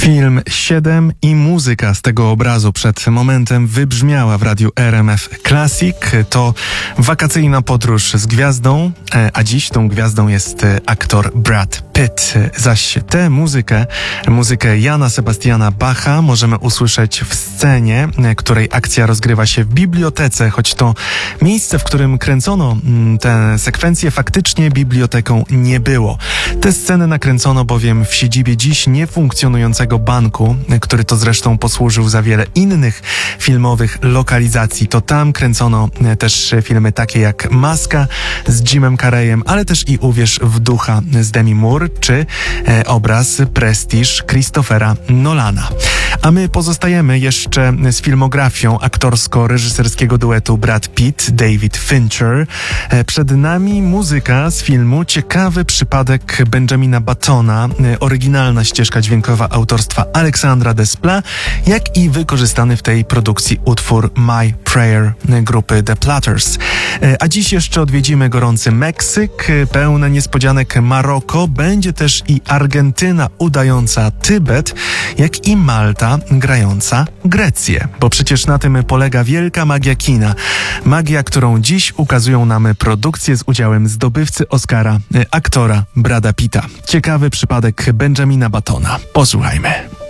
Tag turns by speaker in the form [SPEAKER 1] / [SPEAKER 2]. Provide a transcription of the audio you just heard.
[SPEAKER 1] Film 7 i muzyka z tego obrazu przed momentem wybrzmiała w radiu RMF Classic. To wakacyjna podróż z gwiazdą, a dziś tą gwiazdą jest aktor Brad Pitt. Zaś tę muzykę Jana Sebastiana Bacha możemy usłyszeć w scenie, której akcja rozgrywa się w bibliotece, choć to miejsce, w którym kręcono tę sekwencję, faktycznie biblioteką nie było. Tę scenę nakręcono bowiem w siedzibie dziś niefunkcjonującego banku, który to zresztą posłużył za wiele innych filmowych lokalizacji. To tam kręcono też filmy takie jak Maska z Jimem Carreyem, ale też i Uwierz w ducha z Demi Moore, czy obraz Prestige Christophera Nolana. A my pozostajemy jeszcze z filmografią aktorsko-reżyserskiego duetu Brad Pitt-David Fincher. Przed nami muzyka z filmu Ciekawy przypadek Benjamina Buttona, oryginalna ścieżka dźwiękowa autorstwa Aleksandra Desplat, jak i wykorzystany w tej produkcji utwór My Prayer grupy The Platters. A dziś jeszcze odwiedzimy gorący Meksyk, pełne niespodzianek Maroko, będzie też i Argentyna udająca Tybet, jak i Malta grająca Grecję, bo przecież na tym polega wielka magia kina. Magia, którą dziś ukazują nam produkcje z udziałem zdobywcy Oscara, aktora Brada Pitta. Ciekawy przypadek Benjamina Buttona. Posłuchajmy.